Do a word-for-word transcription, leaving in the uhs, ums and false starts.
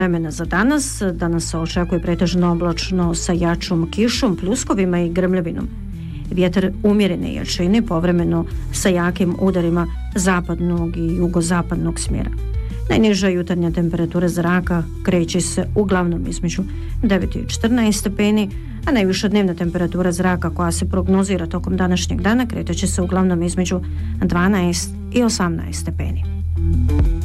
Vremena za danas. Danas se očekuje pretežno oblačno sa jačom kišom, pljuskovima i grmljavinom. Vjetar umjerene jačine, povremeno sa jakim udarima zapadnog i jugozapadnog smjera. Najniža jutarnja temperatura zraka kreće se uglavnom između devet i četrnaest stepeni, a najviša dnevna temperatura zraka koja se prognozira tokom današnjeg dana kreće se uglavnom između dvanaest i osamnaest stepeni.